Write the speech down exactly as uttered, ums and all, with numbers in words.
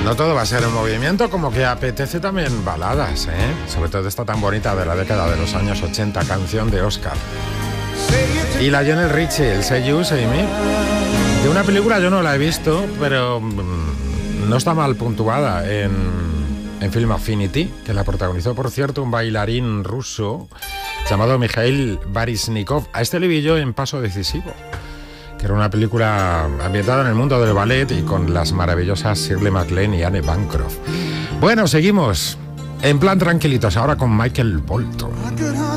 no todo va a ser un movimiento, como que apetece también baladas, ¿eh? Sobre todo esta tan bonita de la década de los años ochenta, canción de Oscar. Y la Lionel Richie, el Say You, Say Me. De una película yo no la he visto, pero mmm, no está mal puntuada en, en Film Affinity, que la protagonizó, por cierto, un bailarín ruso llamado Mikhail Baryshnikov. A este le vi yo en Paso Decisivo, que era una película ambientada en el mundo del ballet y con las maravillosas Shirley MacLaine y Anne Bancroft. Bueno, seguimos en plan tranquilitos ahora con Michael Bolton.